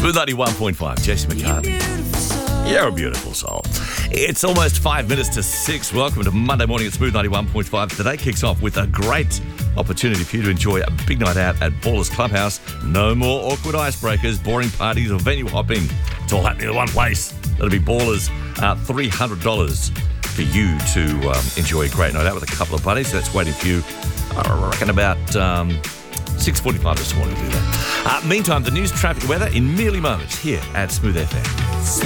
Smooth 91.5, Jesse McCartney. You're a beautiful soul. It's almost 5 minutes to 6. Welcome to Monday morning at Smooth 91.5. Today kicks off with a great opportunity for you to enjoy a big night out at Ballers Clubhouse. No more awkward icebreakers, boring parties or venue hopping. It's all happening in one place. That'll be Ballers. $300 for you to enjoy a great night out with a couple of buddies. That's waiting for you, I reckon, about 6:45 this morning to do that. Meantime, the news, traffic, weather in merely moments here at Smooth FM.